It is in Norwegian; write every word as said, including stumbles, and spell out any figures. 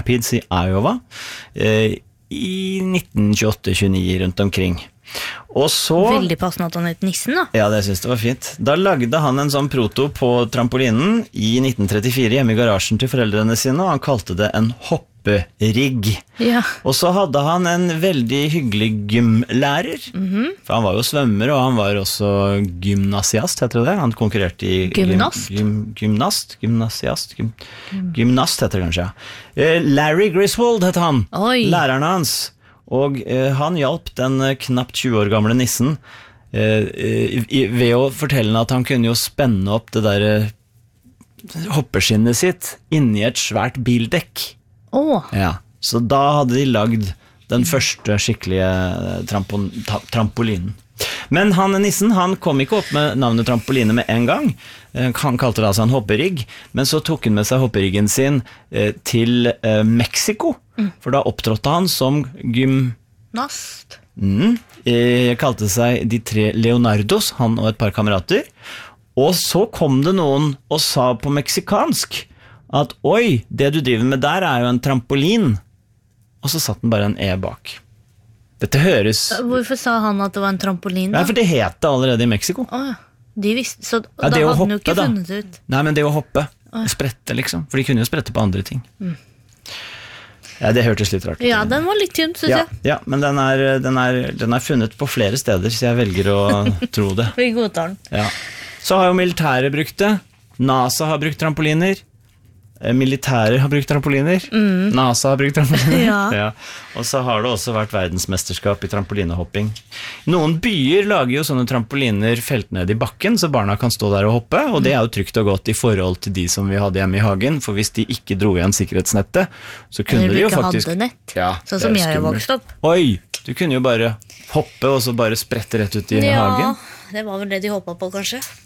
Rapids i Iowa eh, i nitten tjueåtte tjueni rundt omkring. Og så, Veldig passende at han het Nissen da. Ja, det synes jeg var fint. Da lagde han en sånn proto på trampolinen i nitten trettifire hjemme i garasjen til foreldrene sine, og han kalte det en hopperigg. Ja. Og så hadde han en veldig hyggelig gymlærer, mm-hmm. for han var jo svømmer, og han var også gymnasiast, heter det det? Han konkurrerte i Gymnast? Gym, gym, gymnast? Gymnasiast? Gym, gymnast heter det kanskje, ja. Larry Griswold heter han, Oi. Læreren hans. Og eh, han hjalp den eh, knapt tjue år gamle nissen eh, i, ved å fortelle at han kunne jo spenne opp det der eh, hoppeskinnet sitt inni et svært bildekk. Åh. Ja, så da hadde de lagd den første skikkelige trampo, ta, trampolinen. Men han nissen, han kom ikke opp med navnet trampoline med en gang. Han kalte det altså en hopperigg, men så tok han med seg hopperiggen sin eh, til eh, Mexico, mm. for da opptrådte han som gymnast. Mm, eh, kalte seg de tre Leonardos, han og et par kamerater. Og så kom det noen og sa på meksikansk at oi, det du driver med der er jo en trampolin. Og så satt den bare en E bak. Dette høres... Hvorfor sa han at det var en trampolin da? Ja, for det het det allerede i Mexico. Åh, de visste, så ja, da hadde hoppe, han jo ikke da. funnet ut. Nei, men det å hoppe, sprette liksom, for de kunne jo sprette på andre ting. Mm. Ja, det hørtes litt rart ut. Ja, den var litt tynn, synes ja, jeg. Ja, men den er, den, er, den er funnet på flere steder, så jeg velger å tro det. Vi godtar den. Ja. Så har jo militæret brukt det. NASA har brukt trampoliner. Militærer har brukt trampoliner. Mm. NASA har brukt trampoliner. Ja. Ja. Og så har det også vært verdensmesterskap i trampolinehopping. Noen byer lager jo sånne trampoliner felt ned i bakken, så barna kan stå der og hoppe, og det er jo trygt og godt i forhold til de som vi hadde hjemme i hagen, for hvis de ikke dro igjen sikkerhetsnettet, så kunne Eller de jo ikke faktisk... hadde nett, ja, sånn som jeg har vokst opp. Oi, du kunne jo bare hoppe og så bare sprette rett ut i ja, hagen. Ja, det var vel det de hoppet på kanskje.